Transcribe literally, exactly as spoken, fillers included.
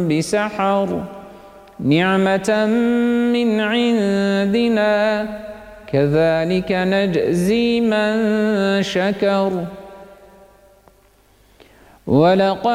بسحر نعمة من عندنا كذلك نجزي من شكر ولقد